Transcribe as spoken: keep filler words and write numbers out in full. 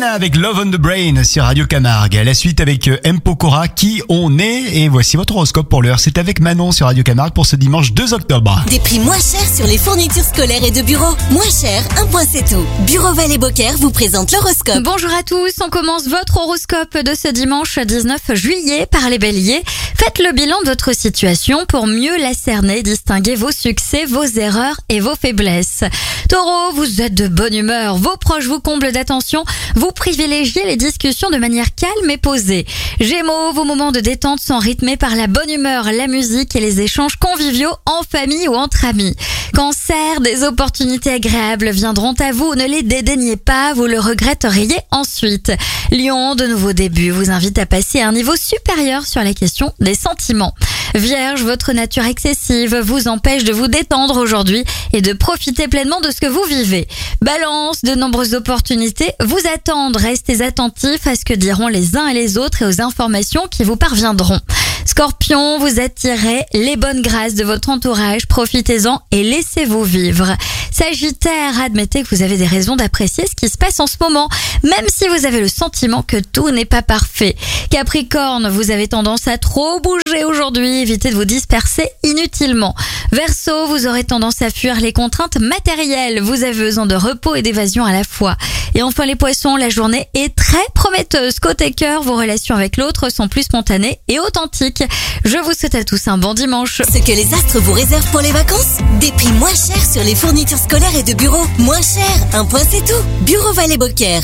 Rihanna avec Love on the Brain sur Radio Camargue. La suite avec M. Pokora, qui on est. Et voici votre horoscope pour l'heure. C'est avec Manon sur Radio Camargue pour ce dimanche deux octobre. Des prix moins chers sur les fournitures scolaires et de bureau. Moins cher, un point c'est tout. Bureau Val et Beaucaire vous présente l'horoscope. Bonjour à tous, on commence votre horoscope de ce dimanche dix-neuf juillet par les béliers. Faites le bilan de votre situation pour mieux la cerner, distinguer vos succès, vos erreurs et vos faiblesses. Taureau, vous êtes de bonne humeur, vos proches vous comblent d'attention, vous privilégiez les discussions de manière calme et posée. Gémeaux, vos moments de détente sont rythmés par la bonne humeur, la musique et les échanges conviviaux en famille ou entre amis. Cancer, des opportunités agréables viendront à vous, ne les dédaignez pas, vous le regretteriez ensuite. Lion, de nouveaux débuts vous invitent à passer à un niveau supérieur sur la question des sentiments. Vierge, votre nature excessive vous empêche de vous détendre aujourd'hui et de profiter pleinement de ce que vous vivez. Balance, de nombreuses opportunités vous attendent, restez attentifs à ce que diront les uns et les autres et aux informations qui vous parviendront. Scorpion, vous attirez les bonnes grâces de votre entourage, profitez-en et laissez-vous vivre. Sagittaire, admettez que vous avez des raisons d'apprécier ce qui se passe en ce moment, même si vous avez le sentiment que tout n'est pas parfait. Capricorne, vous avez tendance à trop bouger aujourd'hui, évitez de vous disperser inutilement. Verseau, vous aurez tendance à fuir les contraintes matérielles, vous avez besoin de repos et d'évasion à la fois. Et enfin les poissons, la journée est très prometteuse. Côté cœur, vos relations avec l'autre sont plus spontanées et authentiques. Je vous souhaite à tous un bon dimanche. Ce que les astres vous réservent pour les vacances, des prix moins chers sur les fournitures scolaires et de bureau. Moins cher, un point c'est tout. Bureau Val et Beaucaire.